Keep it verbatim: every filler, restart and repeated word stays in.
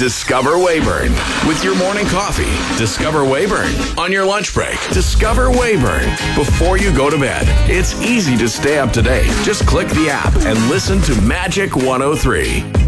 Discover Weyburn. With your morning coffee, discover Weyburn. On your lunch break, discover Weyburn. Before you go to bed, it's easy to stay up to date. Just click the app and listen to Magic one oh three.